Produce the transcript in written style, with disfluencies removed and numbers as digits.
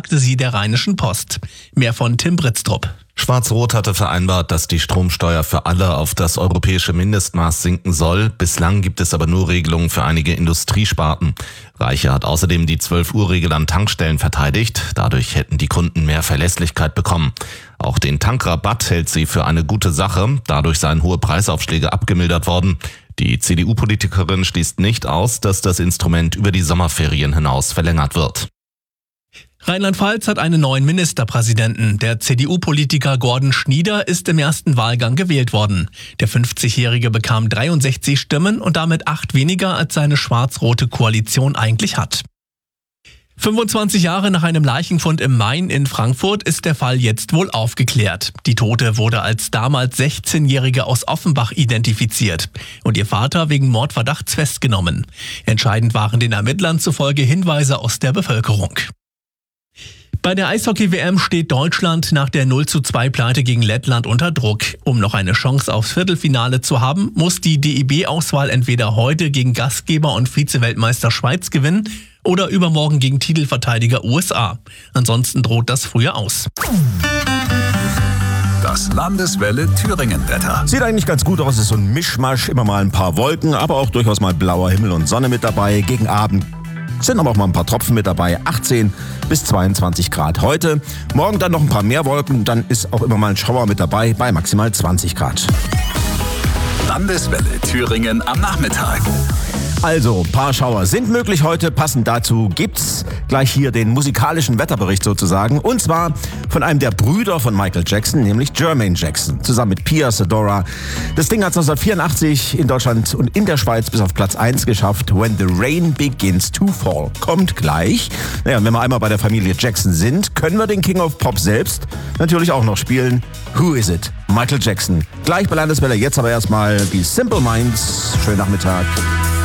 sagte sie der Rheinischen Post. Mehr von Tim Britztrup. Schwarz-Rot hatte vereinbart, dass die Stromsteuer für alle auf das europäische Mindestmaß sinken soll. Bislang gibt es aber nur Regelungen für einige Industriesparten. Reiche hat außerdem die 12-Uhr-Regel an Tankstellen verteidigt. Dadurch hätten die Kunden mehr Verlässlichkeit bekommen. Auch den Tankrabatt hält sie für eine gute Sache. Dadurch seien hohe Preisaufschläge abgemildert worden. Die CDU-Politikerin schließt nicht aus, dass das Instrument über die Sommerferien hinaus verlängert wird. Rheinland-Pfalz hat einen neuen Ministerpräsidenten. Der CDU-Politiker Gordon Schnieder ist im ersten Wahlgang gewählt worden. Der 50-Jährige bekam 63 Stimmen und damit 8 weniger, als seine schwarz-rote Koalition eigentlich hat. 25 Jahre nach einem Leichenfund im Main in Frankfurt ist der Fall jetzt wohl aufgeklärt. Die Tote wurde als damals 16-Jährige aus Offenbach identifiziert und ihr Vater wegen Mordverdachts festgenommen. Entscheidend waren den Ermittlern zufolge Hinweise aus der Bevölkerung. Bei der Eishockey-WM steht Deutschland nach der 0:2-Pleite gegen Lettland unter Druck. Um noch eine Chance aufs Viertelfinale zu haben, muss die DEB-Auswahl entweder heute gegen Gastgeber und Vize-Weltmeister Schweiz gewinnen oder übermorgen gegen Titelverteidiger USA. Ansonsten droht das früher aus. Das Landeswelle Thüringen-Wetter. Sieht eigentlich ganz gut aus, es ist so ein Mischmasch, immer mal ein paar Wolken, aber auch durchaus mal blauer Himmel und Sonne mit dabei. Gegen Abend sind aber auch mal ein paar Tropfen mit dabei, 18 bis 22 Grad heute. Morgen dann noch ein paar mehr Wolken, dann ist auch immer mal ein Schauer mit dabei bei maximal 20 Grad. Landeswelle Thüringen am Nachmittag. Also, ein paar Schauer sind möglich heute. Passend dazu gibt's gleich hier den musikalischen Wetterbericht sozusagen. Und zwar von einem der Brüder von Michael Jackson, nämlich Jermaine Jackson, zusammen mit Pia Zadora. Das Ding hat 1984 in Deutschland und in der Schweiz bis auf Platz 1 geschafft. When the Rain Begins to Fall. Kommt gleich. Naja, und wenn wir einmal bei der Familie Jackson sind, können wir den King of Pop selbst natürlich auch noch spielen. Who is it? Michael Jackson. Gleich bei Landeswelle, jetzt aber erstmal die Simple Minds. Schönen Nachmittag.